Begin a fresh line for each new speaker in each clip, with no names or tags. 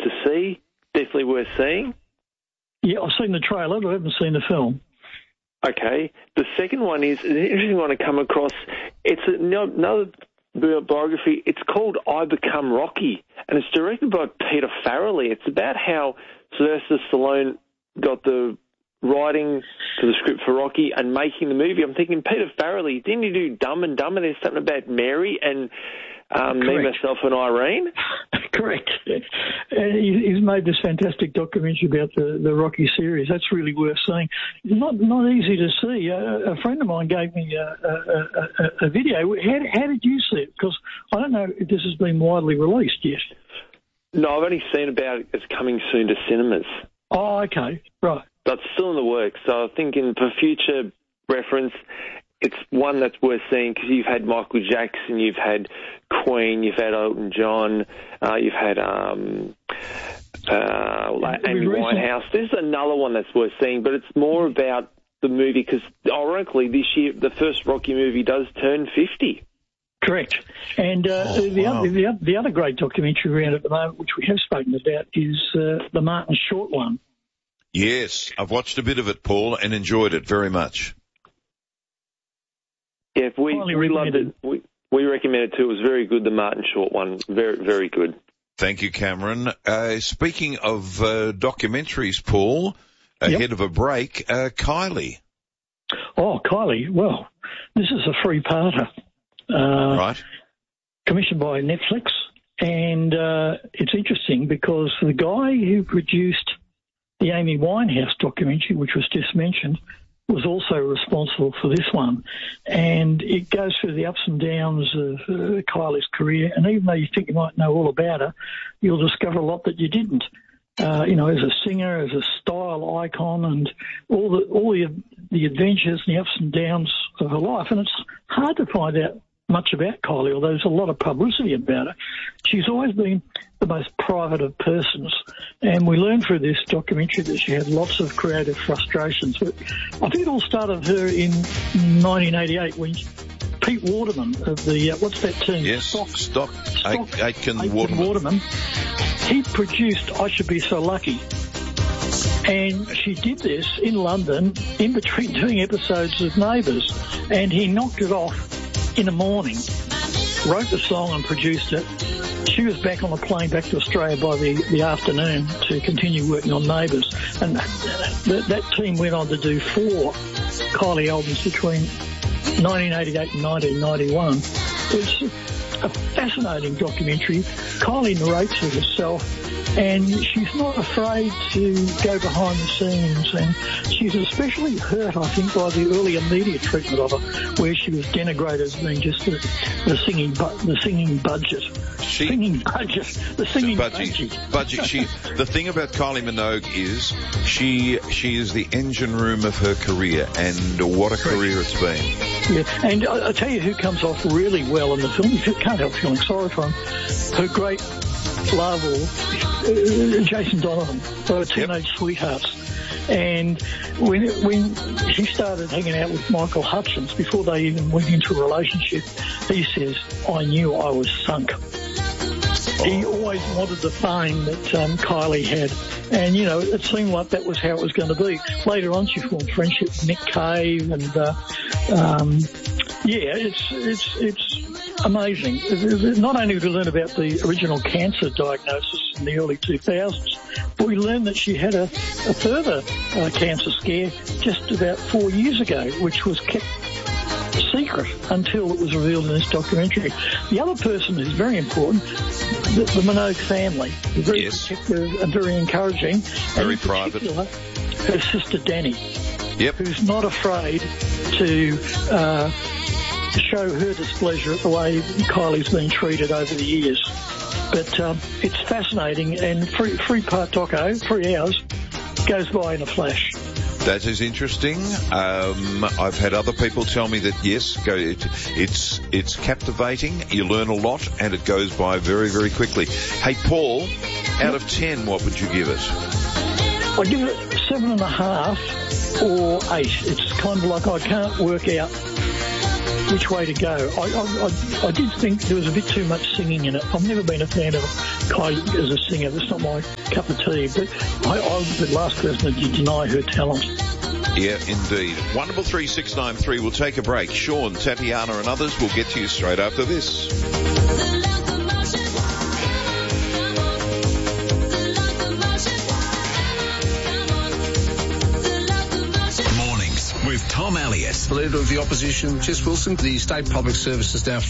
to see. Definitely worth seeing.
Yeah, I've seen the trailer, but I haven't seen the film.
Okay. The second one is an interesting one to come across. It's another biography. It's called I Become Rocky, and it's directed by Peter Farrelly. It's about how Sylvester Stallone got the writing for the script for Rocky and making the movie. I'm thinking, Peter Farrelly, didn't he do Dumb and Dumber? There's something about Mary and Me, Myself and Irene.
Correct. He's made this fantastic documentary about the Rocky series. That's really worth seeing. Not easy to see. A friend of mine gave me a video. How did you see it? Because I don't know if this has been widely released yet.
No, I've only seen about it as coming soon to cinemas.
Oh, okay. Right.
But it's still in the works. So I'm thinking for future reference, it's one that's worth seeing because you've had Michael Jackson, you've had Queen, you've had Elton John, you've had Amy Winehouse. There's another one that's worth seeing, but it's more about the movie because, ironically, this year the first Rocky movie does turn 50.
Correct. And the other great documentary around at the moment, which we have spoken about, is the Martin Short one.
Yes, I've watched a bit of it, Paul, and enjoyed it very much.
Yeah, we loved it. We recommend it too. It was very good, the Martin Short one. Very, very good.
Thank you, Cameron. Speaking of documentaries, Paul, ahead of a break, Kylie.
Oh, Kylie. Well, this is a three-parter.
Right.
Commissioned by Netflix. And it's interesting because the guy who produced the Amy Winehouse documentary, which was just mentioned, was also responsible for this one. And it goes through the ups and downs of Kylie's career. And even though you think you might know all about her, you'll discover a lot that you didn't. As a singer, as a style icon, and all the adventures and the ups and downs of her life. And it's hard to find out much about Kylie, although there's a lot of publicity about her. She's always been the most private of persons, and we learned through this documentary that she had lots of creative frustrations. But I think it all started with her in 1988 when Pete Waterman of the, what's that team?
Yes, Aitken Waterman.
He produced I Should Be So Lucky. And she did this in London in between doing episodes of Neighbours, and he knocked it off in the morning, wrote the song and produced it. She was back on the plane back to Australia by the afternoon to continue working on Neighbours. And that team went on to do 4 Kylie albums between 1988 and 1991. It's a fascinating documentary. Kylie narrates it herself, and she's not afraid to go behind the scenes, and she's especially hurt, I think, by the earlier media treatment of her, where she was denigrated as being just the singing budget.
The thing about Kylie Minogue is she is the engine room of her career, and what a career it's been.
Yeah, and I'll tell you who comes off really well in the film. You can't help feeling sorry for him. Her great love, Jason Donovan, they were teenage sweethearts. And when she started hanging out with Michael Hutchence, before they even went into a relationship, he says, I knew I was sunk. He always wanted the fame that Kylie had. And, it seemed like that was how it was going to be. Later on, she formed friendship with Nick Cave, and, it's amazing. Not only did we learn about the original cancer diagnosis in the early 2000s, but we learned that she had a further cancer scare just about 4 years ago, which was kept secret until it was revealed in this documentary. The other person who's very important, the Minogue family, very protective and very encouraging.
Very private.
Her sister Danny, who's not afraid to show her displeasure at the way Kylie's been treated over the years. But it's fascinating, and three-part doco, 3 hours, goes by in a flash.
That is interesting. I've had other people tell me that, yes, it's captivating, you learn a lot, and it goes by very, very quickly. Hey, Paul, out of 10, what would you give it?
I give it 7.5 or 8. It's kind of like I can't work out which way to go. I did think there was a bit too much singing in it. I've never been a fan of Kylie as a singer. That's not my cup of tea. But I was the last person to deny her talent.
Yeah, indeed. 133 we'll take a break. Sean, Tatiana and others will get to you straight after this.
With Tom Elliott.
The Leader of the Opposition, Jess Wilson. The State Public Service is now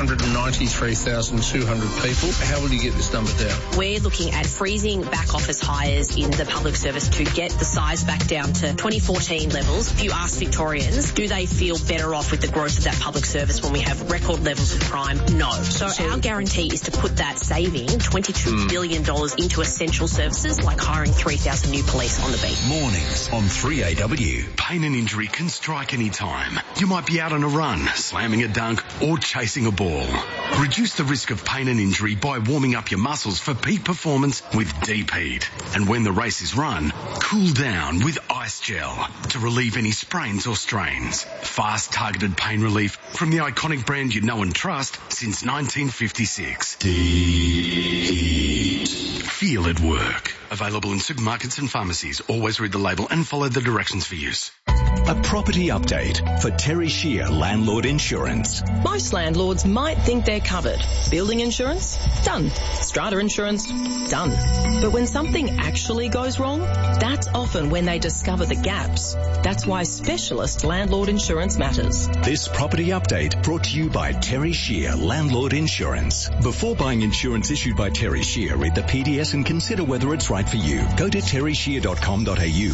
493,200 people. How will you get this number down?
We're looking at freezing back office hires in the public service to get the size back down to 2014 levels. If you ask Victorians, do they feel better off with the growth of that public service when we have record levels of crime? No. So our guarantee is to put that saving, $22 billion, into essential services like hiring 3,000 new police on the beat.
Mornings on 3AW. Pain and injury can strike any time. You might be out on a run, slamming a dunk, or chasing a ball. Reduce the risk of pain and injury by warming up your muscles for peak performance with Deep Heat. And when the race is run, cool down with Ice Gel to relieve any sprains or strains. Fast, targeted pain relief from the iconic brand you know and trust since 1956. Deep Heat. Feel it work. Available in supermarkets and pharmacies. Always read the label and follow the directions for use.
A property update for Terry Shear Landlord Insurance.
Most landlords might think they're covered. Building insurance? Done. Strata insurance? Done. But when something actually goes wrong, that's often when they discover the gaps. That's why specialist landlord insurance matters.
This property update brought to you by Terry Shear Landlord Insurance. Before buying insurance issued by Terry Shear, read the PDS and consider whether it's right for you. Go to terryshear.com.au.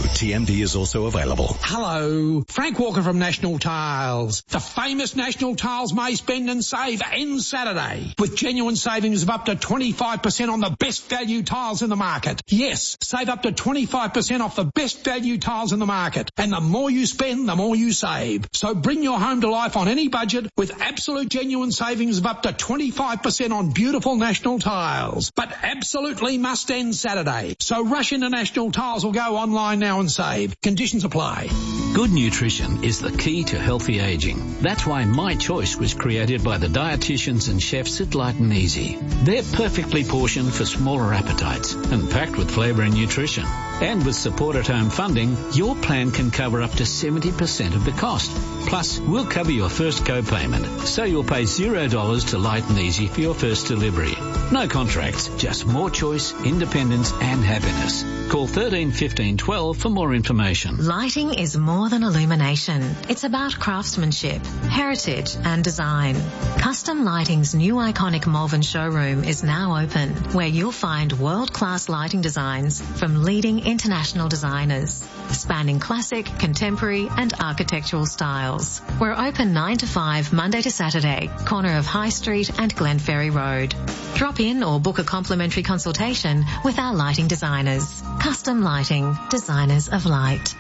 TMD is also available.
Hello, Frank Walker from National Tiles. The famous National Tiles May Spend and Save ends Saturday with genuine savings of up to 25% on the best value tiles in the market. Yes, save up to 25% off the best value tiles in the market. And the more you spend, the more you save. So bring your home to life on any budget with absolute genuine savings of up to 25% on beautiful National Tiles. But absolutely must end Saturday. So rush into National Tiles or go online now and save. Conditions apply.
Good nutrition is the key to healthy aging. That's why My Choice was created by the dietitians and chefs at Light and Easy. They're perfectly portioned for smaller appetites and packed with flavour and nutrition. And with support at home funding, your plan can cover up to 70% of the cost. Plus, we'll cover your first co-payment, so you'll pay $0 to Light and Easy for your first delivery. No contracts, just more choice, independence and happiness. Call 13 15 12 for more information.
Lighting is more than illumination. It's about craftsmanship, heritage and design. Custom Lighting's new iconic Malvern showroom is now open, where you'll find world-class lighting designs from leading international designers, spanning classic, contemporary and architectural styles. We're open 9 to 5 Monday to Saturday, corner of High Street and Glenferrie Road. Drop in or book a complimentary consultation with our lighting designers. Custom Lighting, designers of light.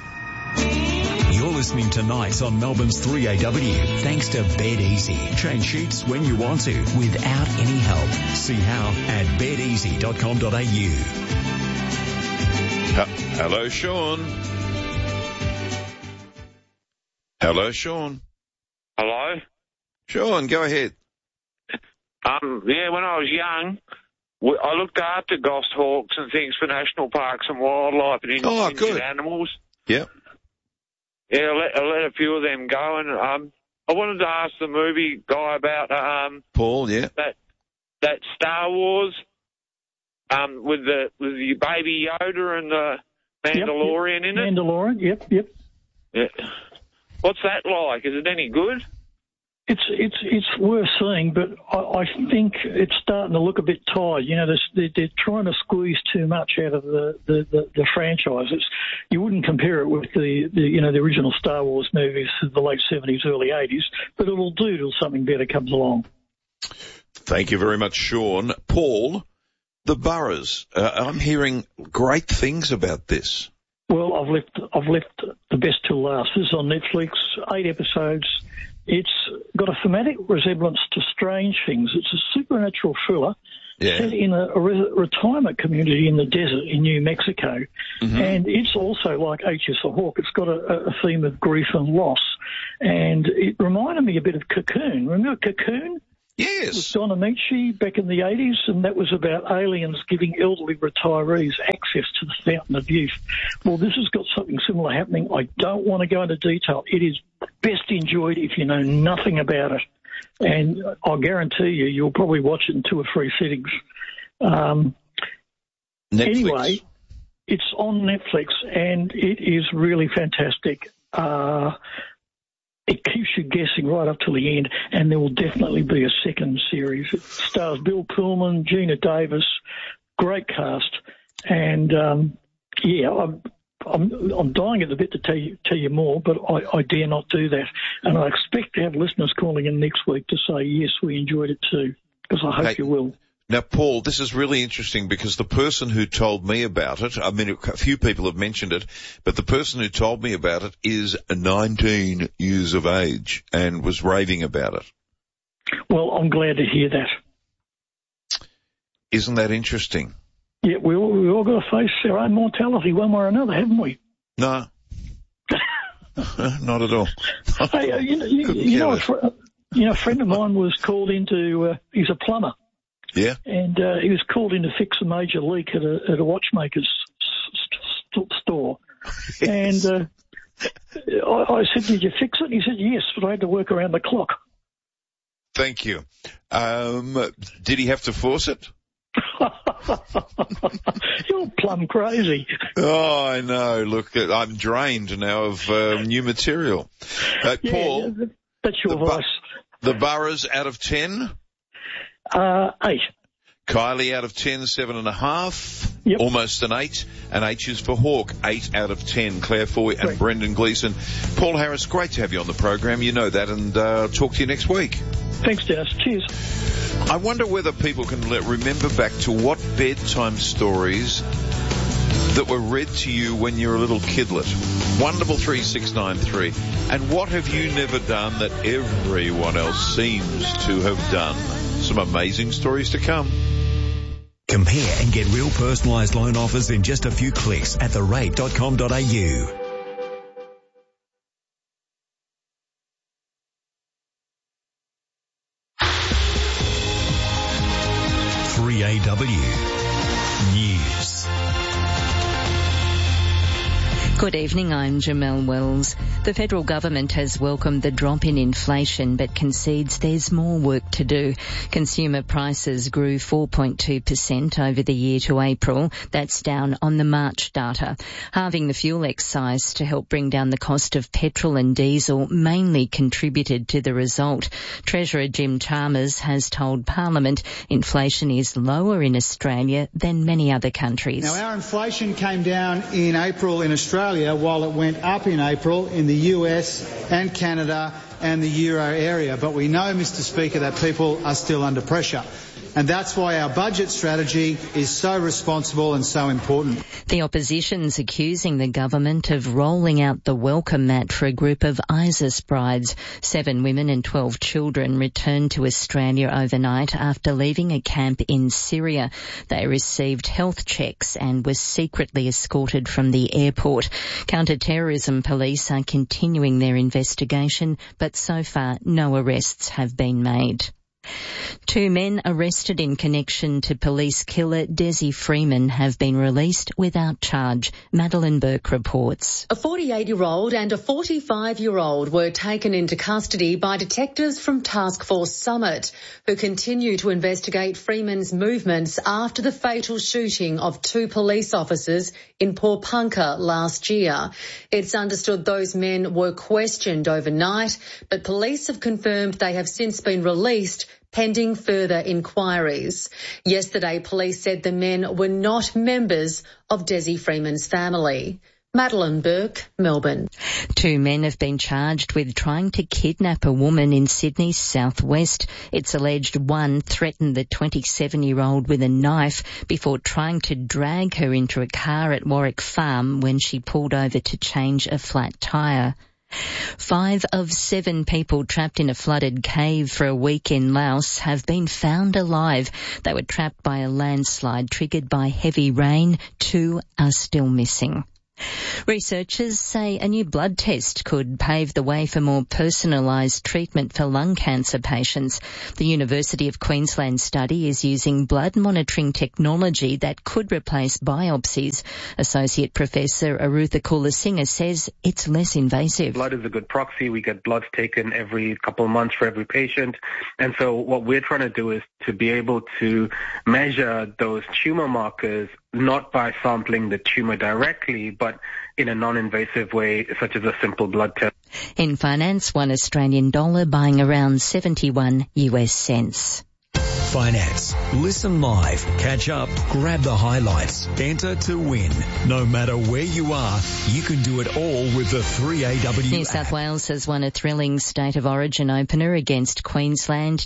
You're listening tonight on Melbourne's 3AW, thanks to Bed Easy. Change sheets when you want to, without any help. See how at bedeasy.com.au.
Hello, Sean. Hello, Sean.
Hello?
Sean, go ahead.
Yeah, when I was young, I looked after goshawks and things for national parks and wildlife and endangered animals.
Yep.
Yeah, I let a few of them go, and I wanted to ask the movie guy about
Paul, yeah,
that Star Wars with the baby Yoda and the Mandalorian in it.
Mandalorian, yep.
Yeah. What's that like? Is it any good?
It's worth seeing, but I think it's starting to look a bit tired. You know, they're trying to squeeze too much out of the franchises. You wouldn't compare it with the original Star Wars movies of the late 70s, early 80s, but it'll do till something better comes along.
Thank you very much, Sean. Paul, the Boroughs. I'm hearing great things about this.
Well, I've left the best till last. This is on Netflix, 8 episodes. It's got a thematic resemblance to Strange Things. It's a supernatural thriller set in a retirement community in the desert in New Mexico.
Mm-hmm.
And it's also like H is for Hawk. It's got a theme of grief and loss. And it reminded me a bit of Cocoon. Remember Cocoon?
Yes.
With Don Amici back in the 80s, and that was about aliens giving elderly retirees access to the Fountain of Youth. Well, this has got something similar happening. I don't want to go into detail. It is best enjoyed if you know nothing about it. And I'll guarantee you'll probably watch it in 2 or 3 sittings. Anyway, it's on Netflix, and it is really fantastic. It keeps you guessing right up till the end, and there will definitely be a second series. It stars Bill Pullman, Gina Davis, great cast, and I'm dying at the bit to tell you more, but I dare not do that. And I expect to have listeners calling in next week to say, yes, we enjoyed it too, because I hope you will.
Now, Paul, this is really interesting because the person who told me about it, I mean, a few people have mentioned it, but the person who told me about it is 19 years of age and was raving about it.
Well, I'm glad to hear that.
Isn't that interesting?
Yeah, we all got to face our own mortality one way or another, haven't we?
No. Not at all.
Hey, a friend of mine was called into, he's a plumber.
Yeah.
And he was called in to fix a major leak at a watchmaker's store. Yes. And I said, did you fix it? He said, yes, but I had to work around the clock.
Thank you. Did he have to force it?
You're plumb crazy.
Oh, I know. Look, I'm drained now of new material. Paul.
That's your voice.
The Burrows out of 10?
8.
Kylie out of 10, 7.5.
Yep.
Almost an 8. And H is for Hawk, 8 out of 10. Claire Foy and Brendan Gleeson. Paul Harris, great to have you on the program. You know that, and talk to you next week.
Thanks, Dennis. Cheers.
I wonder whether people can remember back to what bedtime stories that were read to you when you were a little kidlet. 133 and what have you never done that everyone else seems to have done? Some amazing stories to come.
Compare and get real personalised loan offers in just a few clicks at therate.com.au. 3AW News.
Good evening, I'm Jamelle Wells. The federal government has welcomed the drop in inflation but concedes there's more work to do. Consumer prices grew 4.2% over the year to April. That's down on the March data. Halving the fuel excise to help bring down the cost of petrol and diesel mainly contributed to the result. Treasurer Jim Chalmers has told Parliament inflation is lower in Australia than many other countries.
Now, our inflation came down in April in Australia while it went up in April in the US and Canada and the Euro area. But we know, Mr. Speaker, that people are still under pressure. And that's why our budget strategy is so responsible and so important.
The opposition's accusing the government of rolling out the welcome mat for a group of ISIS brides. 7 women and 12 children returned to Australia overnight after leaving a camp in Syria. They received health checks and were secretly escorted from the airport. Counter-terrorism police are continuing their investigation, but so far no arrests have been made. 2 men arrested in connection to police killer Desi Freeman have been released without charge. Madeline Burke reports.
A 48-year-old and a 45-year-old were taken into custody by detectives from Task Force Summit, who continue to investigate Freeman's movements after the fatal shooting of 2 police officers in Pawnpukka last year. It's understood those men were questioned overnight, but police have confirmed they have since been released pending further inquiries. Yesterday, police said the men were not members of Desi Freeman's family. Madeline Burke, Melbourne.
2 men have been charged with trying to kidnap a woman in Sydney's southwest. It's alleged one threatened the 27-year-old with a knife before trying to drag her into a car at Warwick Farm when she pulled over to change a flat tyre. 5 of 7 people trapped in a flooded cave for a week in Laos have been found alive. They were trapped by a landslide triggered by heavy rain. 2 are still missing. Researchers say a new blood test could pave the way for more personalised treatment for lung cancer patients. The University of Queensland study is using blood monitoring technology that could replace biopsies. Associate Professor Arutha Kulasinghe says it's less invasive.
Blood is a good proxy. We get bloods taken every couple of months for every patient. And so what we're trying to do is to be able to measure those tumour markers not by sampling the tumour directly, but in a non-invasive way, such as a simple blood test.
In finance, $1 Australian buying around 71 US cents.
Finance. Listen live, catch up, grab the highlights, enter to win. No matter where you are, you can do it all with the 3AW
New South Wales has won a thrilling State of Origin opener against Queensland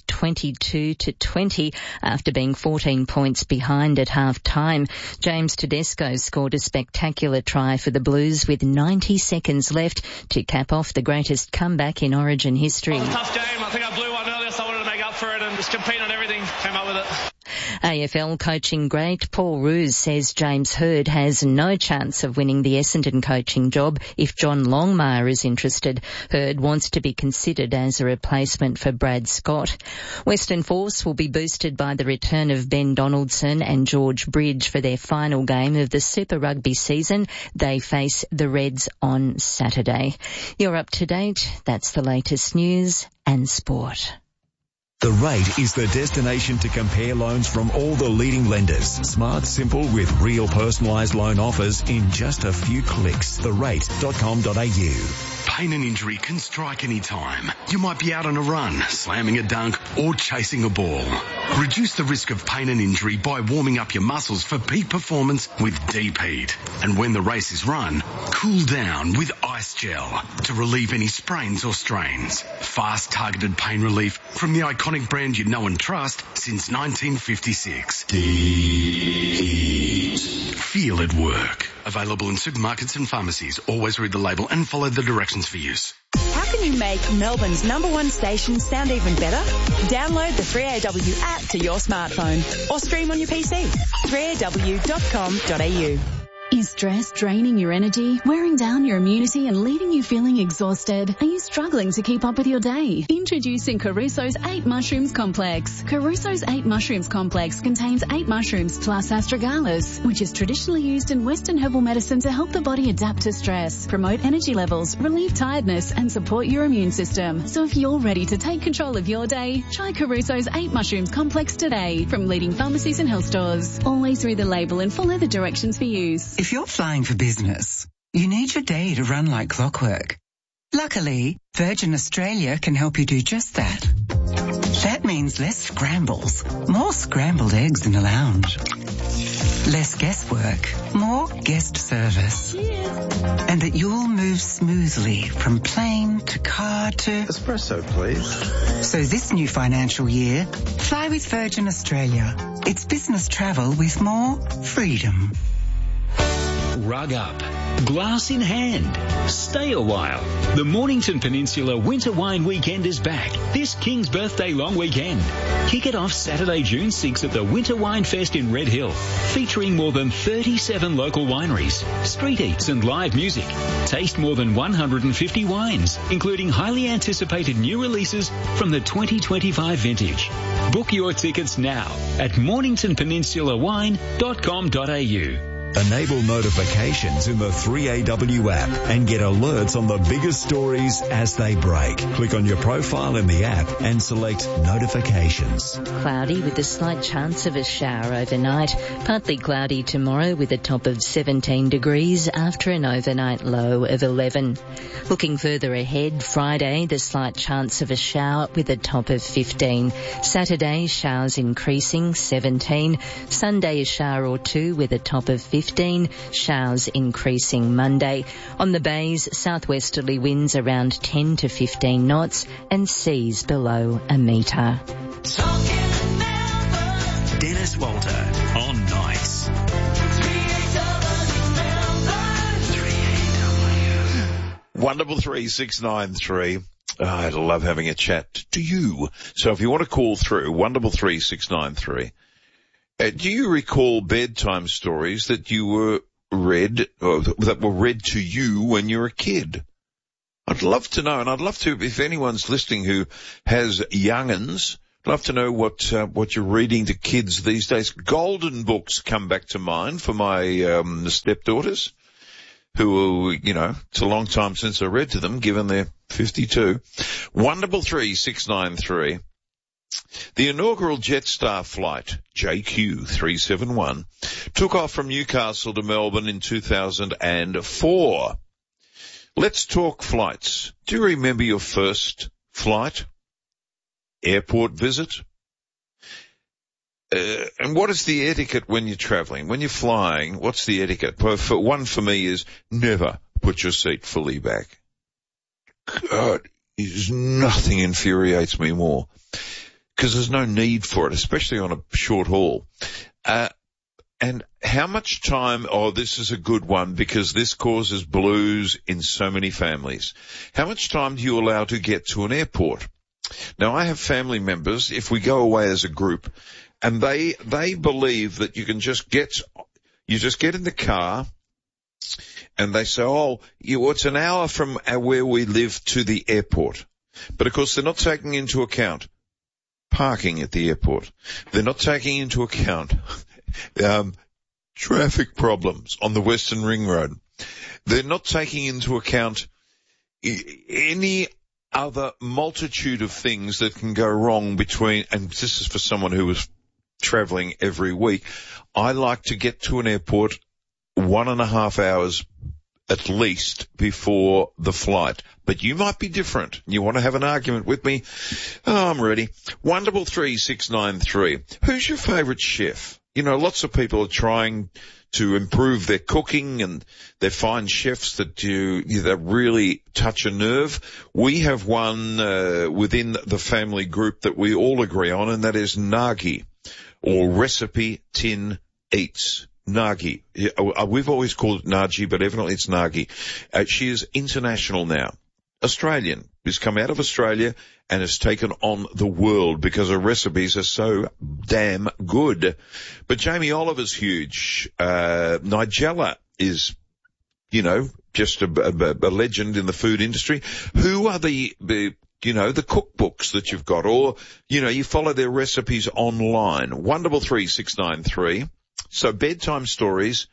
22-20 after being 14 points behind at half-time. James Tedesco scored a spectacular try for the Blues with 90 seconds left to cap off the greatest comeback in Origin history.
It was a tough game. I think I blew one earlier, so I wanted to make up for it and just compete on everything. Came up with it.
AFL coaching great Paul Roos says James Hird has no chance of winning the Essendon coaching job if John Longmire is interested. Hird wants to be considered as a replacement for Brad Scott. Western Force will be boosted by the return of Ben Donaldson and George Bridge for their final game of the Super Rugby season. They face the Reds on Saturday. You're up to date. That's the latest news and sport.
The Rate is the destination to compare loans from all the leading lenders. Smart, simple, with real personalised loan offers in just a few clicks. therate.com.au.
Pain and injury can strike any time. You might be out on a run, slamming a dunk, or chasing a ball. Reduce the risk of pain and injury by warming up your muscles for peak performance with Deep Heat. And when the race is run, cool down with Ice Gel to relieve any sprains or strains. Fast, targeted pain relief from the iconic brand you know and trust since 1956. Deep Heat. Feel it work. Available in supermarkets and pharmacies. Always read the label and follow the directions for use.
How can you make Melbourne's #1 station sound even better? Download the 3AW app to your smartphone or stream on your PC. 3aw.com.au.
Is stress draining your energy, wearing down your immunity and leaving you feeling exhausted? Are you struggling to keep up with your day? Introducing Caruso's 8 Mushrooms Complex. Caruso's 8 Mushrooms Complex contains 8 mushrooms plus astragalus, which is traditionally used in Western herbal medicine to help the body adapt to stress, promote energy levels, relieve tiredness and support your immune system. So if you're ready to take control of your day, try Caruso's 8 Mushrooms Complex today from leading pharmacies and health stores. Always read the label and follow the directions for use.
If you're flying for business, you need your day to run like clockwork. Luckily, Virgin Australia can help you do just that. That means less scrambles, more scrambled eggs in the lounge. Less guesswork, more guest service. And that you'll move smoothly from plane to car to...
Espresso, please.
So this new financial year, fly with Virgin Australia. It's business travel with more freedom.
Rug up. Glass in hand. Stay a while. The Mornington Peninsula Winter Wine Weekend is back this King's Birthday long weekend. Kick it off Saturday, June 6th at the Winter Wine Fest in Red Hill, featuring more than 37 local wineries, street eats and live music. Taste more than 150 wines, including highly anticipated new releases from the 2025 vintage. Book your tickets now at morningtonpeninsulawine.com.au.
Enable notifications in the 3AW app and get alerts on the biggest stories as they break. Click on your profile in the app and select notifications.
Cloudy with a slight chance of a shower overnight. Partly cloudy tomorrow with a top of 17 degrees after an overnight low of 11. Looking further ahead, Friday, the slight chance of a shower with a top of 15. Saturday, showers increasing, 17. Sunday, a shower or two with a top of 15. Showers increasing Monday. On the bays, southwesterly winds around 10 to 15 knots and seas below a metre.
Dennis Walter on Nice.
133-693. I love having a chat to you. So if you want to call through, 133-693. Do you recall bedtime stories that you were read, or that were read to you when you were a kid? I'd love to know, and I'd love to, if anyone's listening who has young'uns, I'd love to know what you're reading to kids these days. Golden books come back to mind for my stepdaughters, who, it's a long time since I read to them, given they're 52. 133-693. The inaugural Jetstar flight, JQ371, took off from Newcastle to Melbourne in 2004. Let's talk flights. Do you remember your first flight? Airport visit? And what is the etiquette when you're travelling? When you're flying, what's the etiquette? One for me is never put your seat fully back. God, nothing infuriates me more. Because there's no need for it, especially on a short haul. And how much time, this is a good one because this causes blues in so many families. How much time do you allow to get to an airport? Now, I have family members, if we go away as a group, and they believe that you can just get in the car, and they say, it's an hour from where we live to the airport. But of course, they're not taking into account parking at the airport. They're not taking into account traffic problems on the Western Ring Road. They're not taking into account any other multitude of things that can go wrong and this is for someone who is travelling every week. I like to get to an airport 1.5 hours at least before the flight. But you might be different. You want to have an argument with me? I'm ready. 133-693. Who's your favourite chef? Lots of people are trying to improve their cooking, and they find chefs that really touch a nerve. We have one within the family group that we all agree on, and that is Nagi, or Recipe Tin Eats. Nagi. We've always called it Nagi, but evidently it's Nagi. She is international now. Australian. Has come out of Australia and has taken on the world because her recipes are so damn good. But Jamie Oliver's huge. Nigella is, just a legend in the food industry. Who are the cookbooks that you've got? Or, you follow their recipes online. 133-693. So bedtime stories,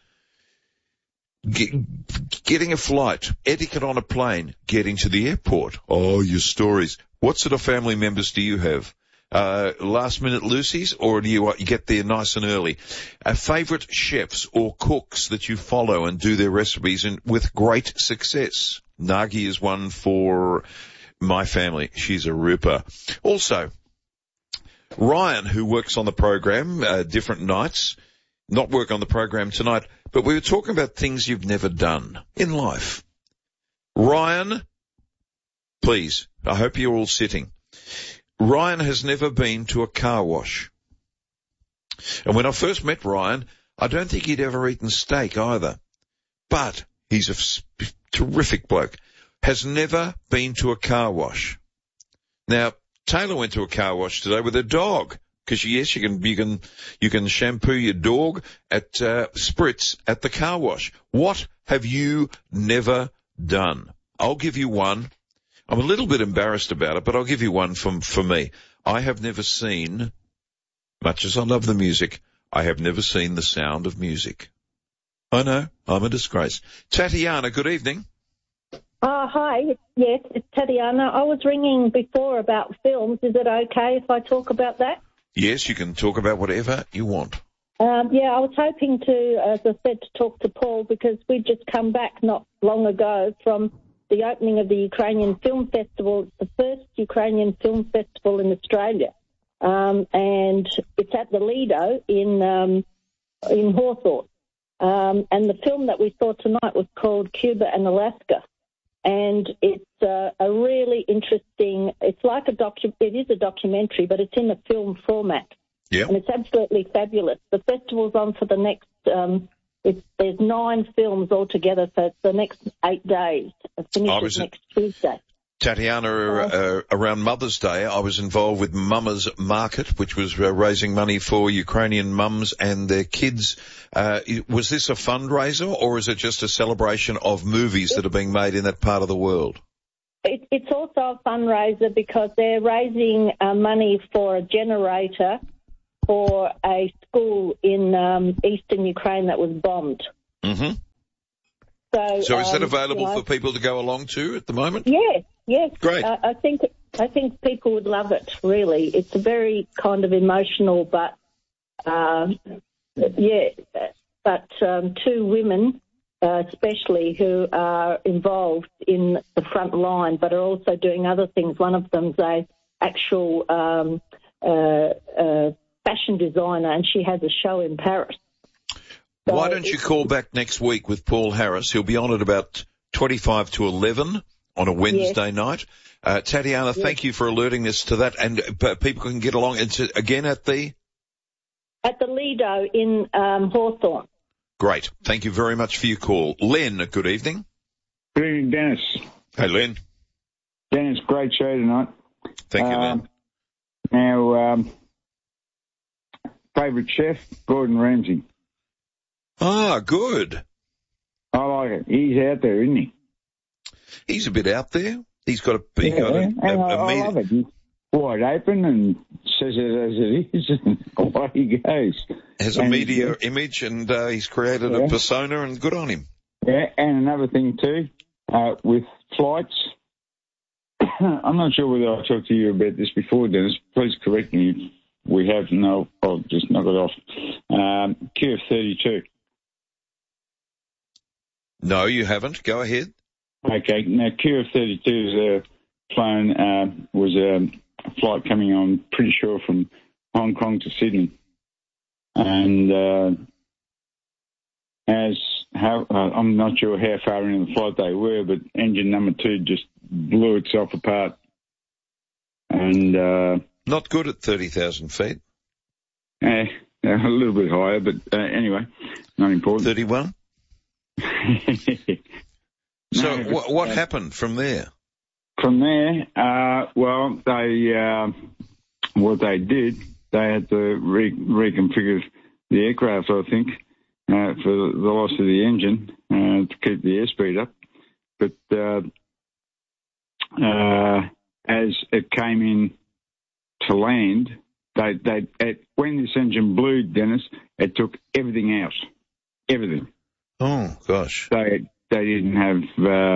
getting a flight, etiquette on a plane, getting to the airport. Your stories. What sort of family members do you have? Last minute Lucy's, or do you get there nice and early? Favourite chefs or cooks that you follow and do their recipes with great success? Nagi is one for my family. She's a ripper. Also, Ryan, who works on the program different nights, not work on the program tonight, but we were talking about things you've never done in life. Ryan, please, I hope you're all sitting. Ryan has never been to a car wash. And when I first met Ryan, I don't think he'd ever eaten steak either. But he's a terrific bloke. Has never been to a car wash. Now, Taylor went to a car wash today with her dog. Because yes, you can shampoo your dog at Spritz at the car wash. What have you never done? I'll give you one. I'm a little bit embarrassed about it, but I'll give you one for me. I have never seen, much as I love the music, I have never seen The Sound of Music. I know, I'm a disgrace. Tatiana, good evening.
Hi. Yes, it's Tatiana. I was ringing before about films. Is it okay if I talk about that?
Yes, you can talk about whatever you want.
I was hoping to, as I said, to talk to Paul because we'd just come back not long ago from the opening of the Ukrainian Film Festival. It's the first Ukrainian film festival in Australia, and it's at the Lido in Hawthorne. And the film that we saw tonight was called Cuba and Alaska. And it's a really interesting, it's like it is a documentary, but it's in a film format.
Yeah.
And it's absolutely fabulous. The festival's on for the next there's 9 films altogether, so it's the next 8 days. It finishes next Tuesday.
Tatiana, around Mother's Day, I was involved with Mama's Market, which was raising money for Ukrainian mums and their kids. Was this a fundraiser, or is it just a celebration of movies that are being made in that part of the world?
It's also a fundraiser because they're raising money for a generator for a school in eastern Ukraine that was bombed.
Mm-hmm. So is that available for people to go along to at the moment?
Yes.
Great.
I think people would love it, really. It's a very kind of emotional, but, 2 women, especially, who are involved in the front line, but are also doing other things. One of them's a actual fashion designer, and she has a show in Paris. So
why don't you call back next week with Paul Harris? He'll be on at about 25 to 11 on a Wednesday night. Tatiana, thank you for alerting us to that. And people can get along. It's again at the
Lido in Hawthorne.
Great. Thank you very much for your call. Len, good evening.
Good evening, Dennis.
Hey, Len.
Dennis, great show tonight.
Thank you, Len.
Now, favourite chef, Gordon Ramsay.
Ah, good.
I like it. He's out there, isn't he?
He's a bit out there. He's got a
I love it. He's wide open and says it as it is, and away he goes.
Has a media image, and he's created a persona, and good on him.
Yeah, and another thing too, with flights, I'm not sure whether I talked to you about this before, Dennis. Please correct me if we have. No, I'll just knock it off. QF32.
No, you haven't. Go ahead.
Okay. Now, QF32 is a plane, was a flight coming on, pretty sure, from Hong Kong to Sydney. And I'm not sure how far into the flight they were, but engine number 2 just blew itself apart. And
not good at 30,000 feet.
A little bit higher, but anyway, not important.
31? So what happened from there?
From there, well, what they did, they had to reconfigure the aircraft, I think, for the loss of the engine to keep the airspeed up. But as it came in to land, when this engine blew, Dennis, it took everything out. Everything.
Oh, gosh.
They didn't have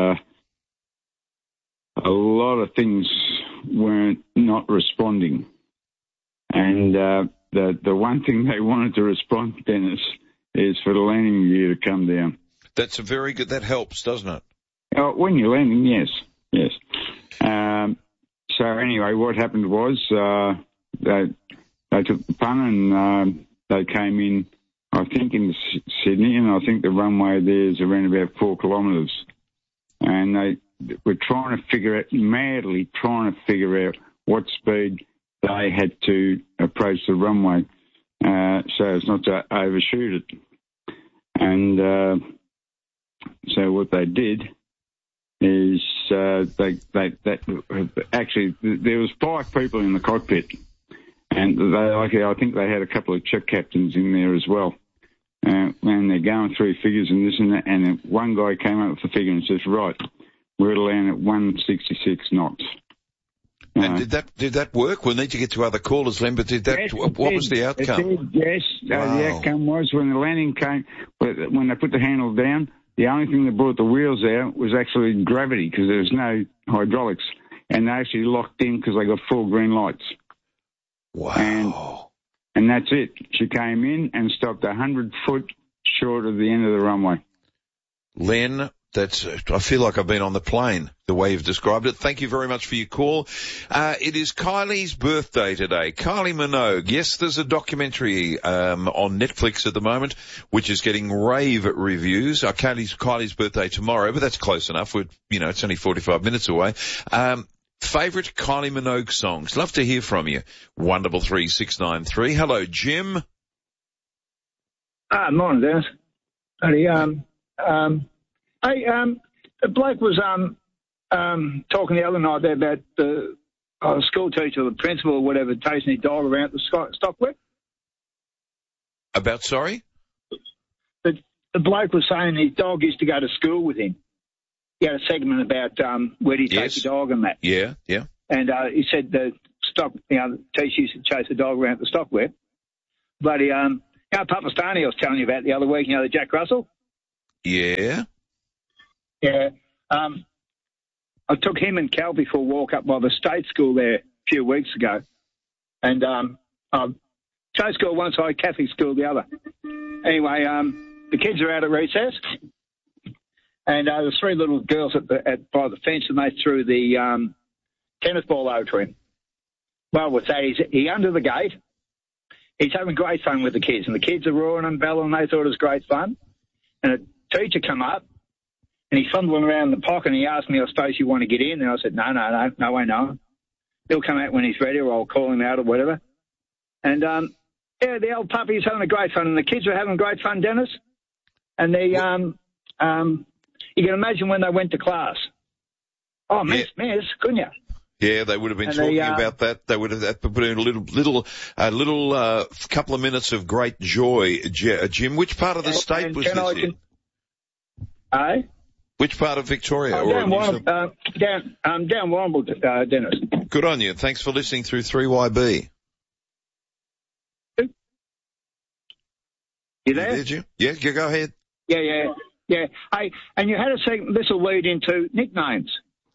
a lot of things weren't not responding. And the one thing they wanted to respond, Dennis, is for the landing gear to come down.
That's a very good, that helps, doesn't it?
When you're landing, yes. So anyway, what happened was they took the pun and they came in, I think, in Sydney, and I think the runway there is around about 4 kilometres. And they were madly trying to figure out what speed they had to approach the runway so as not to overshoot it. And so what they did is actually there was 5 people in the cockpit, and I think they had a couple of check captains in there as well. And they're going through figures and this and that, and then one guy came up with the figure and says, right, we're to land at 166 knots.
And did that work? We'll need to get to other callers, Len, but what was the outcome?
Yes,
wow.
The outcome was when the landing came, when they put the handle down, the only thing that brought the wheels out was actually gravity, because there was no hydraulics. And they actually locked in because they got 4 green lights.
Wow.
And that's it. She came in and stopped 100 foot short of the end of the runway.
Len, I feel like I've been on the plane, the way you've described it. Thank you very much for your call. It is Kylie's birthday today. Kylie Minogue. Yes, there's a documentary on Netflix at the moment, which is getting rave reviews. Kylie's birthday tomorrow, but that's close enough. It's only 45 minutes away. Favourite Kylie Minogue songs? Love to hear from you. 133 693. Hello, Jim.
Morning, Dennis.
The bloke was talking the other night there about the school teacher or the principal or whatever chasing his dog around the stock whip.
About, sorry?
The bloke was saying his dog used to go to school with him. He had a segment about where do you take your dog and that.
Yeah, yeah.
And he said the teacher used to chase the dog around the stock whip. But Papastani I was telling you about the other week, the Jack Russell?
Yeah.
Yeah. I took him and Calby for a walk up by the state school there a few weeks ago. And state school one side, Catholic school the other. Anyway, the kids are out at recess. And there's three little girls by the fence, and they threw the tennis ball over to him. Well, what's that? He's under the gate. He's having great fun with the kids, and the kids are roaring and bellowing, and they thought it was great fun. And a teacher come up, and he's fumbling around in the pocket, and he asked me, I suppose you want to get in? And I said, no way, no. He'll come out when he's ready, or I'll call him out or whatever. And, the old puppy's having a great fun, and the kids were having great fun, Dennis. And they, you can imagine when they went to class. Oh, miss, couldn't you?
Yeah, they would have been talking about that. They would have put in a little couple of minutes of great joy. Jim, which part of the state was this in? Which part of Victoria?
Down Warrnambool, Dennis.
Good on you. Thanks for listening through 3YB.
You there?
Did you? Yeah, go ahead.
Yeah. Hey, and you had a segment, this will lead into nicknames.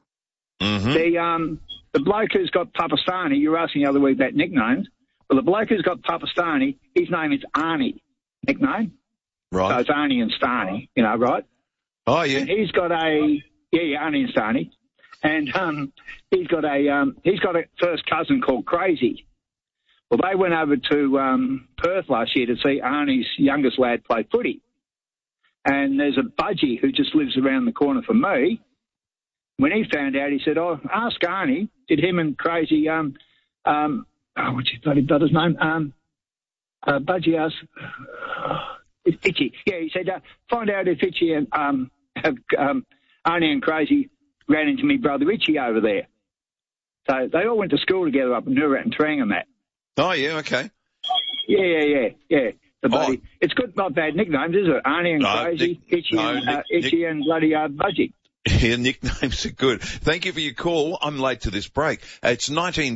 Mm-hmm.
The bloke who's got Papastani, you were asking the other week about nicknames. Well, the bloke who's got Papastani, his name is Arnie, nickname.
Right.
So it's Arnie and Starny, right?
Oh, yeah.
And he's got Arnie and Starny. And he's got a first cousin called Crazy. Well, they went over to Perth last year to see Arnie's youngest lad play footy. And there's a budgie who just lives around the corner from me. When he found out, he said, ask Arnie, did him and Crazy, what's his bloody brother's name? Budgie asked, Itchy. Yeah, he said, find out if Itchy and Arnie and Crazy ran into me brother Itchy over there. So they all went to school together up in Noorat and Trang and that.
Oh, yeah, okay.
Yeah. The buddy. It's good, not bad nicknames, is it? Arnie and Crazy, Itchy and bloody Budgie.
Yeah, nicknames are good. Thank you for your call. I'm late to this break. It's 11:19,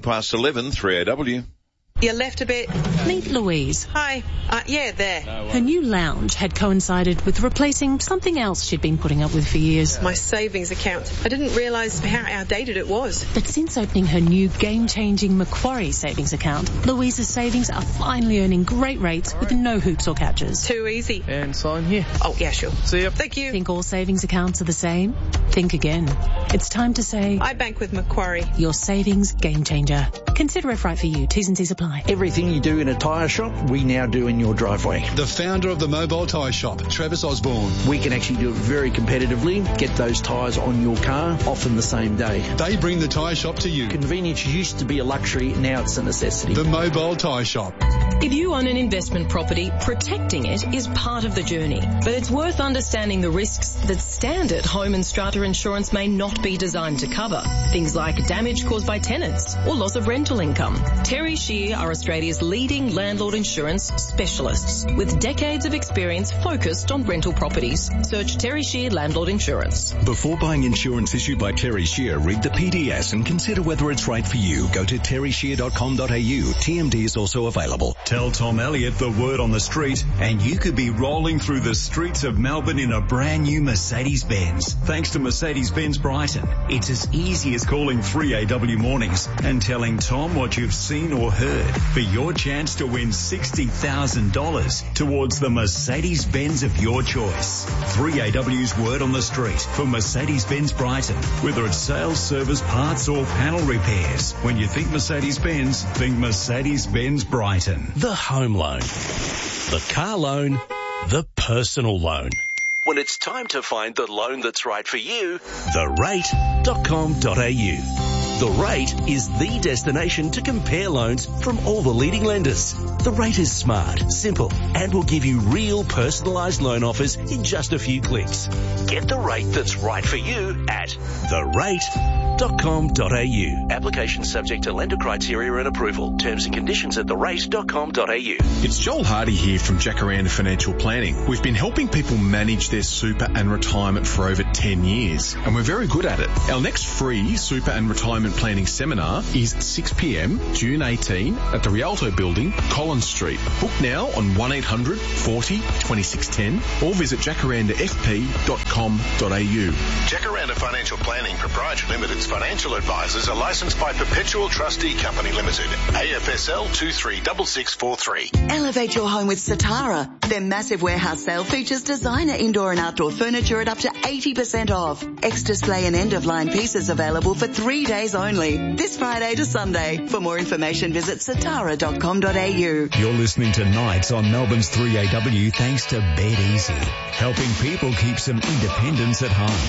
3AW.
You left a bit.
Meet Louise.
Hi. There.
Her new lounge had coincided with replacing something else she'd been putting up with for years.
My savings account. I didn't realise how outdated it was.
But since opening her new game-changing Macquarie savings account, Louise's savings are finally earning great rates with no hoops or catches.
Too easy.
And sign here.
Oh, yeah, sure.
See ya.
Thank you.
Think all savings accounts are the same? Think again. It's time to say...
I bank with Macquarie.
Your savings game changer. Consider if right for you. T's and C's apply.
Everything you do in a tyre shop, we now do in your driveway.
The founder of the Mobile Tyre Shop, Travis Osborne.
We can actually do it very competitively, get those tyres on your car, often the same day.
They bring the tyre shop to you.
Convenience used to be a luxury, now it's a necessity.
The Mobile Tyre Shop.
If you own an investment property, protecting it is part of the journey. But it's worth understanding the risks that standard home and strata insurance may not be designed to cover. Things like damage caused by tenants or loss of rental income. Terry Shear are Australia's leading landlord insurance specialists with decades of experience focused on rental properties. Search Terry Shear Landlord Insurance.
Before buying insurance issued by Terry Shear, read the PDS and consider whether it's right for you. Go to terryshear.com.au. TMD is also available.
Tell Tom Elliott the word on the street and you could be rolling through the streets of Melbourne in a brand new Mercedes-Benz. Thanks to Mercedes-Benz Brighton, it's as easy as calling 3AW Mornings and telling Tom what you've seen or heard for your chance to win $60,000 towards the Mercedes-Benz of your choice. 3AW's word on the street for Mercedes-Benz Brighton. Whether it's sales, service, parts or panel repairs. When you think Mercedes-Benz, think Mercedes-Benz Brighton.
The home loan, the car loan, the personal loan. When it's time to find the loan that's right for you, therate.com.au. The Rate is the destination to compare loans from all the leading lenders. The Rate is smart, simple, and will give you real personalised loan offers in just a few clicks. Get the rate that's right for you at therate.com.au. Application subject to lender criteria and approval. Terms and conditions at therate.com.au.
It's Joel Hardy here from Jacaranda Financial Planning. We've been helping people manage their super and retirement for over 10 years, and we're very good at it. Our next free super and retirement planning seminar is 6 p.m, June 18 at the Rialto Building, Collins Street. Book now on 1800 40 2610 or visit jacarandafp.com.au.
Jacaranda Financial Planning Proprietary Limited's financial advisors are licensed by Perpetual Trustee Company Limited, AFSL 236643.
Elevate your home with Satara. Their massive warehouse sale features designer indoor and outdoor furniture at up to 80% off. Ex-display and end-of-line pieces available for 3 days only. This Friday to Sunday. For more information, visit satara.com.au.
You're listening to Nights on Melbourne's 3AW thanks to Bed Easy, helping people keep some independence at home.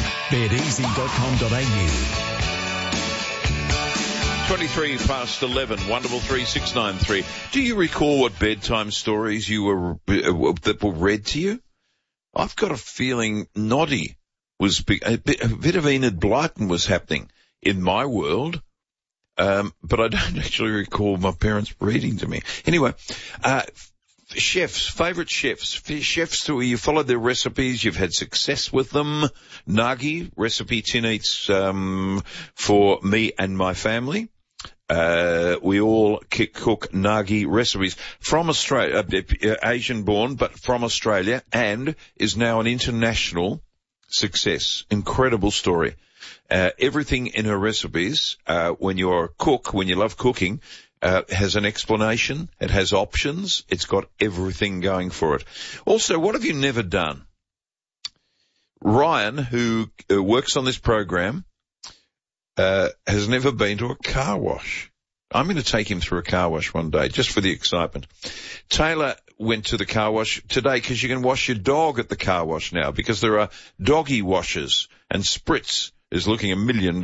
bedeasy.com.au.
23 past 11, wonderful 3693. Do you recall what bedtime stories that were read to you? I've got a feeling Noddy was a bit of Enid Blyton was happening in my world, but I don't actually recall my parents reading to me. Anyway, favourite chefs who you followed their recipes, you've had success with them. Nagi, recipe tin eats for me and my family. We all cook Nagi recipes from Australia, Asian born, but from Australia, and is now an international success. Incredible story. Everything in her recipes, when you're a cook, when you love cooking, has an explanation. It has options. It's got everything going for it. Also, what have you never done? Ryan, who works on this program, has never been to a car wash. I'm going to take him through a car wash one day, just for the excitement. Taylor went to the car wash today because you can wash your dog at the car wash now because there are doggy washers, and Spritz is looking $1 million.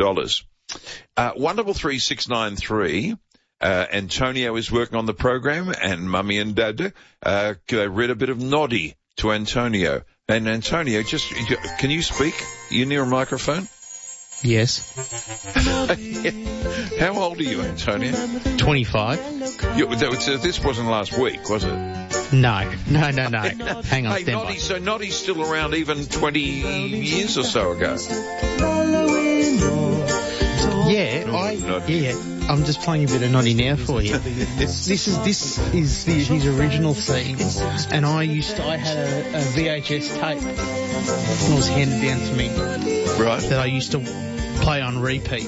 133 Antonio is working on the program, and Mummy and Dad read a bit of Noddy to Antonio. And Antonio, can you speak? You near a microphone?
Yes.
How old are you, Antonio?
25.
This wasn't last week, was it?
No. Hang on, stand by.
So Noddy's still around even 20 years or so ago.
Yeah, I'm just playing a bit of Noddy now for you. This is his original theme, and I had a VHS tape that was handed down to me.
Right.
That I used to play on repeat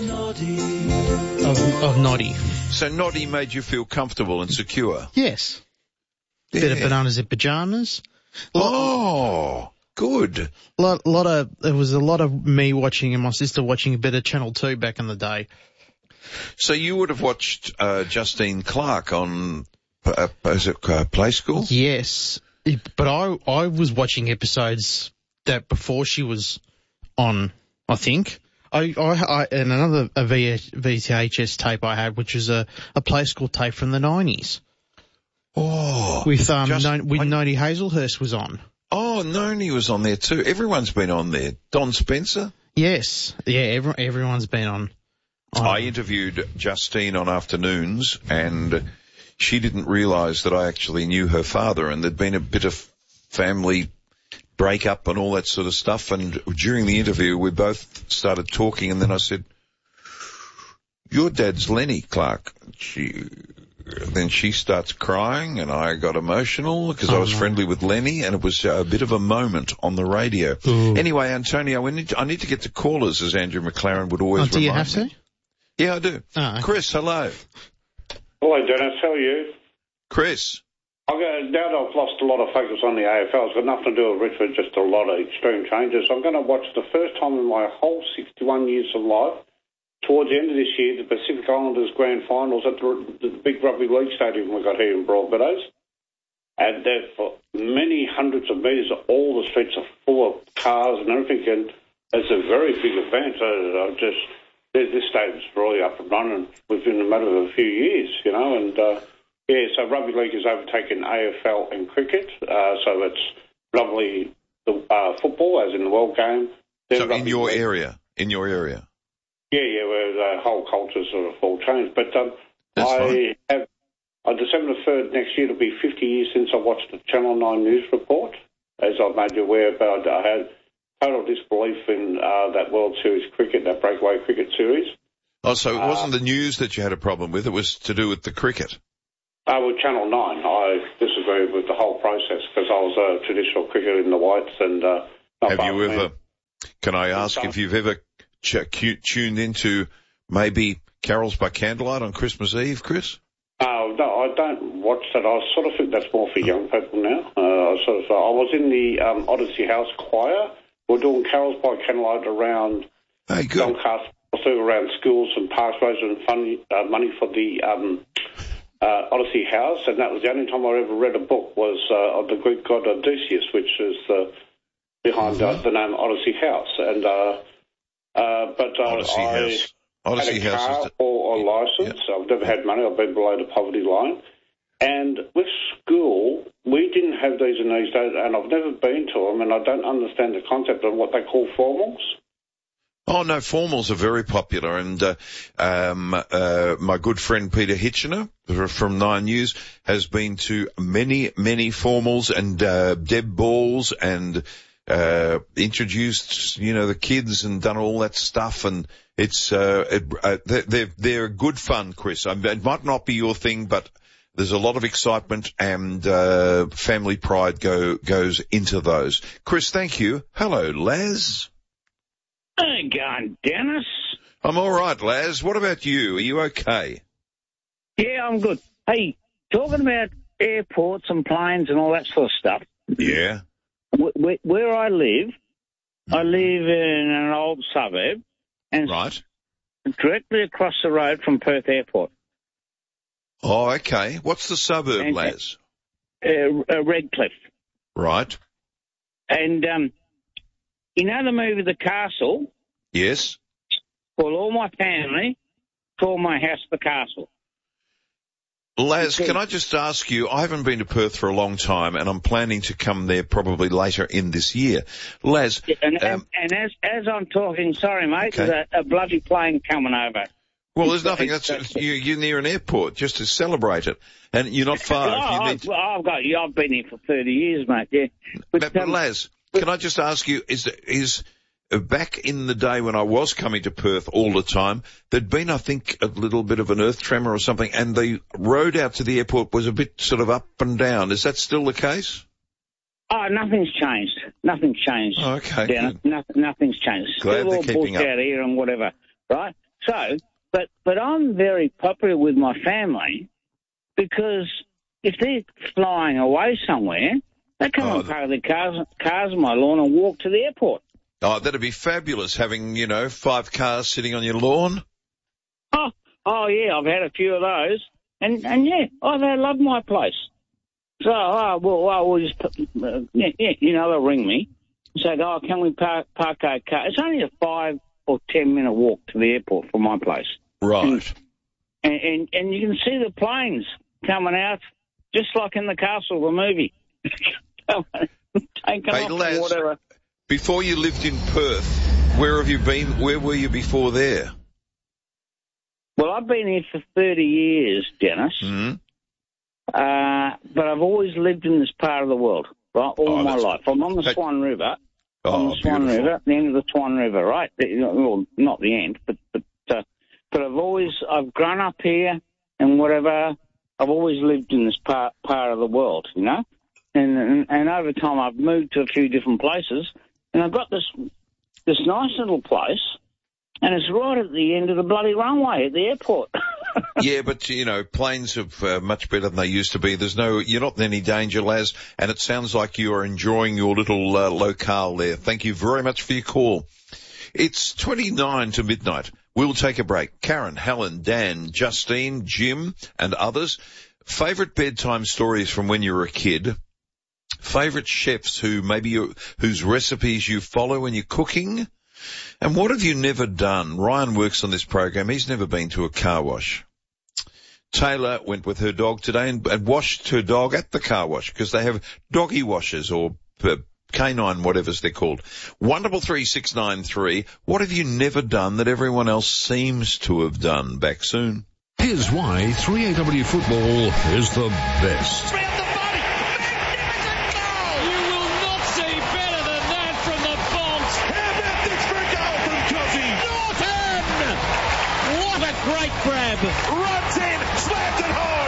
of Noddy.
So Noddy made you feel comfortable and secure?
Yes. Yeah. Bit of bananas in pajamas.
Oh, good.
There was a lot of me watching and my sister watching a bit of Channel 2 back in the day.
So you would have watched Justine Clark on Play School?
Yes, but I was watching episodes that before she was on, I think. And another VHS tape I had, which was a Play School tape from the 90s.
Oh.
With Noni Hazelhurst was on.
Oh, Noni was on there too. Everyone's been on there. Don Spencer?
Yes. Yeah, everyone's been on.
I interviewed Justine on Afternoons, and she didn't realise that I actually knew her father, and there'd been a bit of family breakup and all that sort of stuff. And during the interview, we both started talking, and then I said, "Your dad's Lenny Clark." Then she starts crying, and I got emotional because I was friendly with Lenny, and it was a bit of a moment on the radio. Ooh. Anyway, Antonio, I need to get to callers, as Andrew McLaren would always remind me.
Do you have to?
Yeah, I do. Oh, okay. Chris, hello.
Hello, Dennis. How are you?
Chris.
Now that I've lost a lot of focus on the AFL, it's got nothing to do with Richmond, just a lot of extreme changes. I'm going to watch the first time in my whole 61 years of life, towards the end of this year, the Pacific Islanders Grand Finals at the big rugby league stadium we got here in Broadmeadows. And there for many hundreds of metres, all the streets are full of cars and everything, and it's a very big event. this stadium's really up and running within a matter of a few years, you know, and so rugby league has overtaken AFL and cricket, so it's rugby football, as in the world game.
So in your area? Yeah,
where the whole culture's sort of all changed. But on December the 3rd next year, it'll be 50 years since I watched the Channel 9 news report, as I've made you aware about. I had total disbelief in that World Series cricket, that breakaway cricket series.
Oh, so it wasn't the news that you had a problem with, it was to do with the cricket?
With Channel 9, I disagree with the whole process because I was a traditional cricketer in the whites and...
Have you ever... Can I ask if you've ever tuned into maybe Carols by Candlelight on Christmas Eve, Chris?
No, I don't watch that. I sort of think that's more for young people now. I was in the Odyssey House choir. We're doing Carols by Candlelight around Doncaster, also around schools and parks, raising money for the Odyssey House, and that was the only time I ever read a book was of the Greek god Odysseus, which is behind the name Odyssey House. And Odyssey House had a car or a licence. Yeah. I've never had money. I've been below the poverty line. And with school, we didn't have these in these days, and I've never been to them, and I don't understand the concept of what they call formals.
Oh, no, formals are very popular, and my good friend Peter Hitchener from 9 News has been to many, many formals and Deb balls and introduced, the kids and done all that stuff, and it's they're good fun, Chris. It might not be your thing, but there's a lot of excitement and family pride goes into those. Chris, thank you. Hello, Laz.
How you going, Dennis?
I'm all right, Laz. What about you? Are you okay?
Yeah, I'm good. Hey, talking about airports and planes and all that sort of stuff.
Yeah.
Where I live in an old suburb, and
right,
directly across the road from Perth Airport.
Oh, okay. What's the suburb, Laz?
Redcliffe.
Right.
And the movie The Castle?
Yes.
Well, all my family call my house The Castle.
Laz, can I just ask you, I haven't been to Perth for a long time, and I'm planning to come there probably later in this year. Laz...
And as I'm talking, sorry, mate,
okay.
There's a bloody plane coming over.
Well, there's nothing. You're near an airport just to celebrate it, and you're not far.
I've been here for 30 years, mate. Yeah.
But Laz, can I just ask you? Is back in the day when I was coming to Perth all the time, there'd been, I think, a little bit of an earth tremor or something, and the road out to the airport was a bit sort of up and down. Is that still the case?
Oh, nothing's changed. Nothing's changed.
Oh, okay.
Nothing's changed.
Glad
still
they're
all
keeping
bush
up.
Out here and whatever, right? So. But I'm very popular with my family because if they're flying away somewhere, they come and park their cars on my lawn and walk to the airport.
Oh, that'd be fabulous, having, 5 cars sitting on your lawn.
Oh yeah, I've had a few of those. And yeah, they love my place. So, we'll just, they'll ring me and say, can we park our car? It's only a 5 or 10 minute walk to the airport from my place.
Right.
And you can see the planes coming out, just like in The Castle, the movie.
Hey, Laz, whatever. Before you lived in Perth, where have you been? Where were you before there?
Well, I've been here for 30 years, Dennis.
Mm-hmm.
But I've always lived in this part of the world, right, all my life. I'm on the Swan River. On the Swan River, the end of the Swan River, right? Well, not the end, but I've grown up here and whatever. I've always lived in this part of the world, And over time, I've moved to a few different places, and I've got this nice little place, and it's right at the end of the bloody runway at the airport.
Yeah, but, planes are much better than they used to be. You're not in any danger, Laz, and it sounds like you are enjoying your little locale there. Thank you very much for your call. It's 29 to midnight. We'll take a break. Karen, Helen, Dan, Justine, Jim, and others. Favourite bedtime stories from when you were a kid. Favourite chefs whose recipes you follow when you're cooking. And what have you never done? Ryan works on this program. He's never been to a car wash. Taylor went with her dog today and washed her dog at the car wash because they have doggy washers or canine, whatever's they're called. 133 what have you never done that everyone else seems to have done? Back soon.
Here's why 3AW football is the best.
Great grab. Runs in, slams it hard.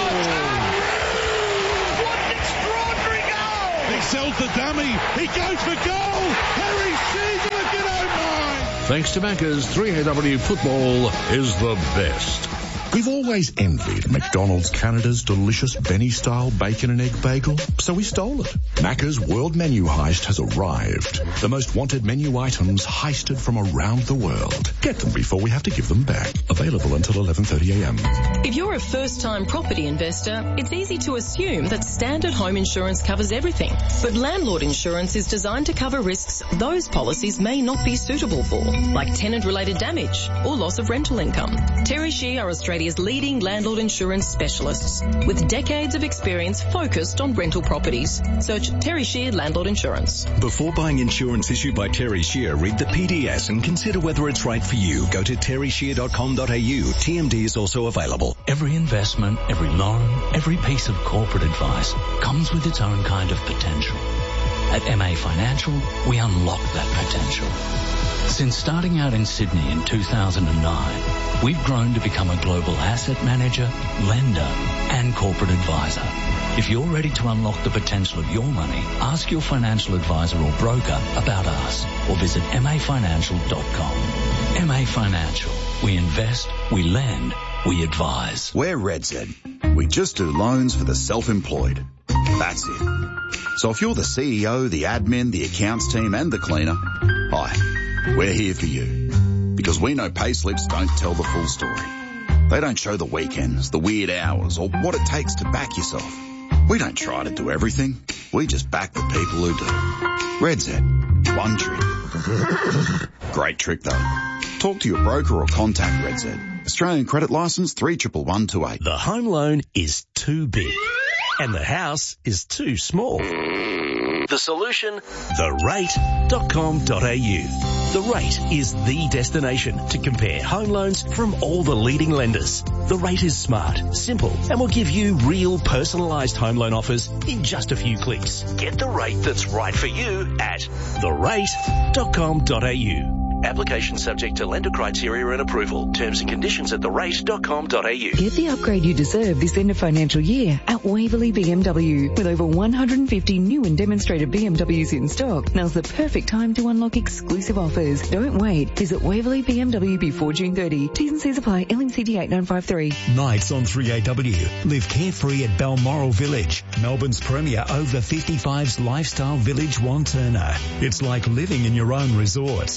Oh, what an extraordinary goal.
He sells the dummy. He goes for goal. Harry Season, if you don't mind.
Thanks to Macca's, 3AW football is the best.
We've always envied McDonald's Canada's delicious Benny-style bacon and egg bagel, so we stole it. Macca's World Menu Heist has arrived. The most wanted menu items heisted from around the world. Get them before we have to give them back. Available until 11:30 a.m.
If you're a first-time property investor, it's easy to assume that standard home insurance covers everything. But landlord insurance is designed to cover risks those policies may not be suitable for, like tenant-related damage or loss of rental income. Terry Shear are Australia's leading landlord insurance specialists with decades of experience focused on rental properties. Search Terry Shear Landlord Insurance.
Before buying insurance issued by Terry Shear, read the PDS and consider whether it's right for you. Go to terryshear.com.au. TMD is also available.
Every investment, every loan, every piece of corporate advice comes with its own kind of potential. At MA Financial, we unlock that potential. Since starting out in Sydney in 2009, we've grown to become a global asset manager, lender, and corporate advisor. If you're ready to unlock the potential of your money, ask your financial advisor or broker about us or visit mafinancial.com. MA Financial. We invest, we lend, we advise.
We're RedZ. We just do loans for the self-employed. That's it. So if you're the CEO, the admin, the accounts team, and the cleaner, hi, we're here for you. Because we know payslips don't tell the full story. They don't show the weekends, the weird hours, or what it takes to back yourself. We don't try to do everything. We just back the people who do. RedZ. One trick. Great trick, though. Talk to your broker or contact RedZ. Australian credit licence 31128.
The home loan is too big and the house is too small. The solution? therate.com.au. The Rate is the destination to compare home loans from all the leading lenders. The Rate is smart, simple, and will give you real personalised home loan offers in just a few clicks. Get the rate that's right for you at therate.com.au. Application subject to lender criteria and approval. Terms and conditions at therate.com.au.
Get the upgrade you deserve this end of financial year at Waverley BMW. With over 150 new and demonstrated BMWs in stock, now's the perfect time to unlock exclusive offers. Don't wait. Visit Waverley BMW before June 30. T's and C's apply. LMCD 8953.
Nights on 3AW. Live carefree at Balmoral Village, Melbourne's premier over 55s lifestyle village, Wantirna. It's like living in your own resort.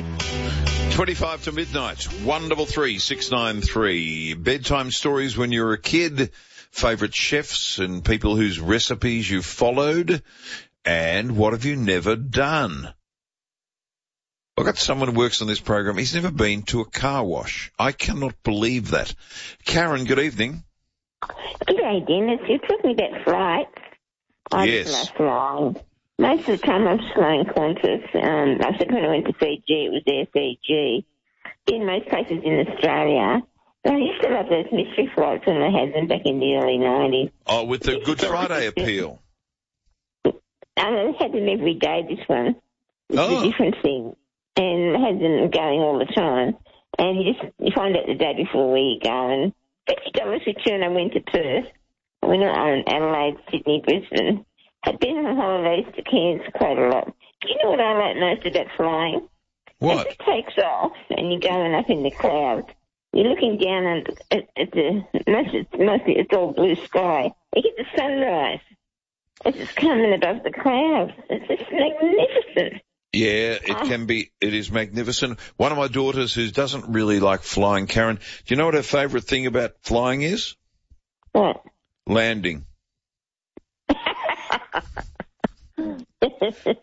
25 to midnight, 133 693. Bedtime stories when you were a kid, favourite chefs and people whose recipes you followed, and what have you never done? I've got someone who works on this program. He's never been to a car wash. I cannot believe that. Karen, good evening.
Good day, Dennis. You're talking about flights. I just love flying. Most of the time I'm flying Qantas. I said when I went to Fiji, it was Air Fiji. In most places in Australia. But I used to love those mystery flights when they had them back in the early 90s.
Oh, with the Good Friday appeal.
They had them every day, this one. It's a different thing. And they had them going all the time. And you find out the day before where you go. And $50 return, I went to Perth. I went on Adelaide, Sydney, Brisbane. I've been on holidays to Cairns quite a lot. Do you know what I like most about flying?
What?
As it takes off and you're going up in the clouds, you're looking down at the, mostly it's all blue sky. You get the sunrise. It's just coming above the clouds. It's just magnificent.
Yeah, it can be. It is magnificent. One of my daughters who doesn't really like flying, Karen, do you know what her favourite thing about flying is?
What?
Landing.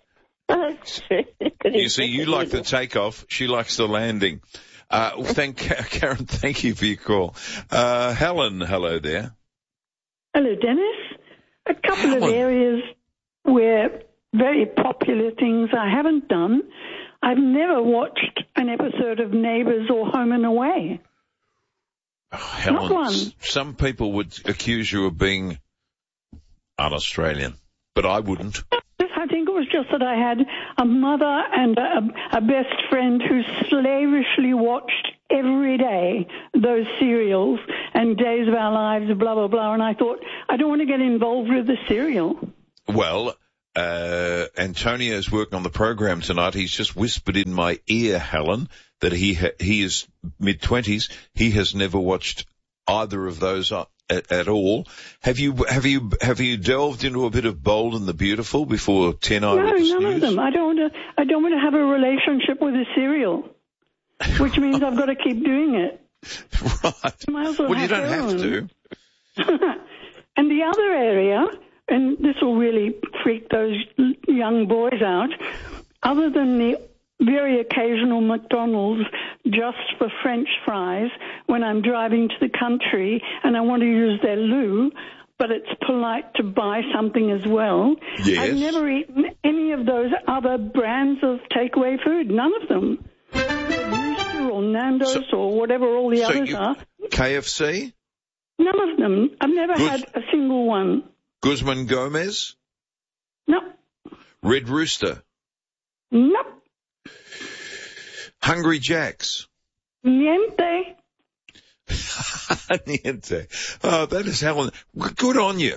You see, you like the takeoff, she likes the landing. Karen, thank you for your call. Helen, hello there.
Hello, Dennis. A couple of areas where very popular things I haven't done. I've never watched an episode of Neighbours or Home and Away.
Helen,
not one.
Some people would accuse you of being un-Australian, but I wouldn't.
I think it was just that I had a mother and a best friend who slavishly watched every day those serials and Days of Our Lives, blah, blah, blah, and I thought, I don't want to get involved with the serial.
Well, Antonio is working on the program tonight. He's just whispered in my ear, Helen, that he is mid-20s. He has never watched either of those at all. Have you delved into a bit of Bold and the Beautiful before 10 Eyewitness
No, none
News?
of them. I don't want to have a relationship with a serial, which means I've got to keep doing it.
Right. Well, you don't have to.
And the other area, and this will really freak those young boys out, other than the very occasional McDonald's just for French fries when I'm driving to the country and I want to use their loo, but it's polite to buy something as well.
Yes.
I've never eaten any of those other brands of takeaway food, none of them. Rooster or Nando's or whatever all the others are.
KFC?
None of them. I've never had a single one.
Guzman Gomez?
No.
Red Rooster?
No.
Hungry Jack's?
Niente.
Niente. Oh, that is Helen. Good on you.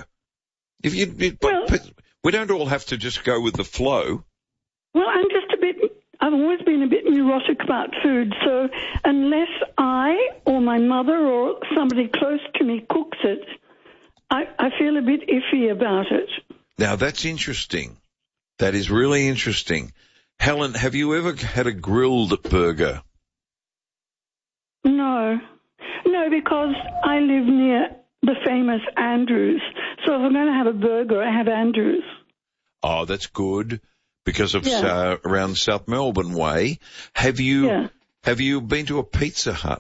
We don't all have to just go with the flow.
Well, I've always been a bit neurotic about food, so unless I or my mother or somebody close to me cooks it, I feel a bit iffy about it.
Now, that's interesting. That is really interesting. Helen, have you ever had a grilled burger?
No, because I live near the famous Andrews. So if I'm going to have a burger, I have Andrews.
Oh, that's good because of around South Melbourne way. Have you been to a Pizza Hut?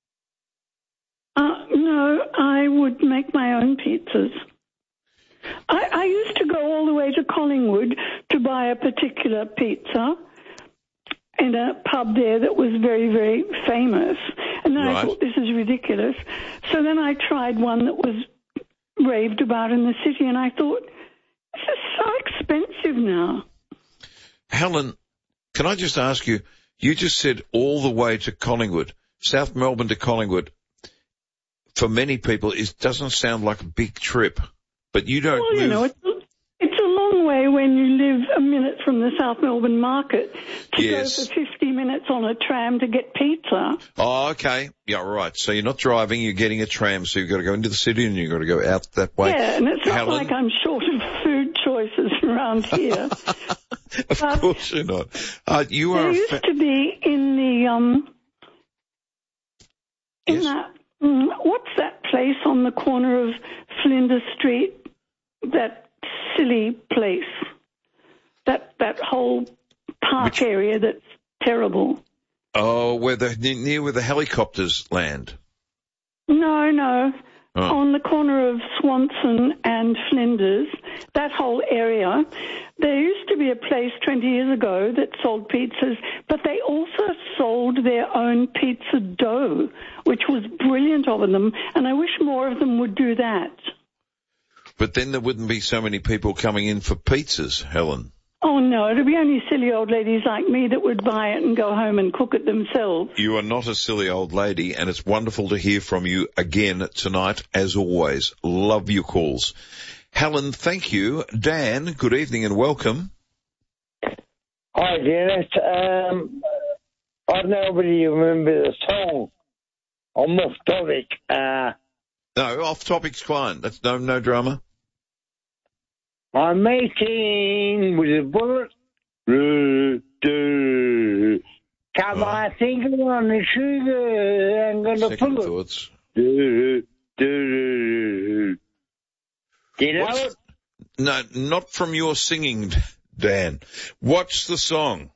No, I would make my own pizzas. I used to go all the way to Collingwood to buy a particular pizza in a pub there that was very, very famous. And then I thought, this is ridiculous. So then I tried one that was raved about in the city, and I thought, this is so expensive now.
Helen, can I just ask you, you just said all the way to Collingwood, South Melbourne to Collingwood. For many people, it doesn't sound like a big trip. But you don't move...
Well, you know, it's a long way when you live a minute from the South Melbourne market to go for 50 minutes on a tram to get pizza.
Oh, okay. Yeah, right. So you're not driving, you're getting a tram, so you've got to go into the city and you've got to go out that way.
Yeah, and it's not like I'm short of food choices around here.
Of course you're not. You are...
There used to be in the... what's that place on the corner of Flinders Street? That silly place. That whole park area that's terrible.
Oh, near where the helicopters land?
No. Oh. On the corner of Swanson and Flinders, that whole area. There used to be a place 20 years ago that sold pizzas, but they also sold their own pizza dough, which was brilliant of them, and I wish more of them would do that.
But then there wouldn't be so many people coming in for pizzas, Helen.
Oh, no, it'd be only silly old ladies like me that would buy it and go home and cook it themselves.
You are not a silly old lady, and it's wonderful to hear from you again tonight, as always. Love your calls. Helen, thank you. Dan, good evening and welcome.
Hi, Dennis. I don't know whether you remember the song. I'm off topic.
No, off topic's fine. That's no drama.
I'm making with a bullet. Come on, finger on the trigger. I'm going to pull it.
Thoughts.
Do you know it?
No, not from your singing, Dan. What's the song?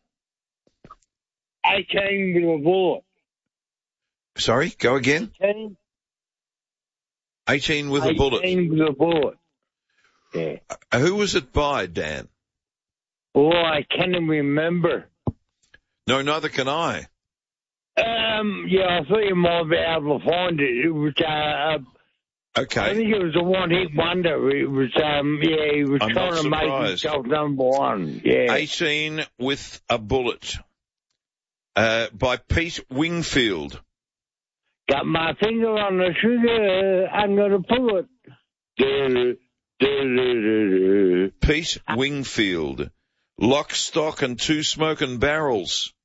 18 with a bullet.
Sorry, go again. 18 with a bullet.
18 with a bullet. Yeah.
Who was it by, Dan?
Oh, I can't remember.
No, neither can I.
Yeah, I thought you might be able to find it. It was,
okay.
I think it was a one-hit wonder. It was, he was trying to make himself number one. Yeah.
18 with a bullet. By Pete Wingfield.
Got my finger on the trigger, I'm gonna pull it.
Pete Wingfield. Lock, Stock and Two Smoking Barrels.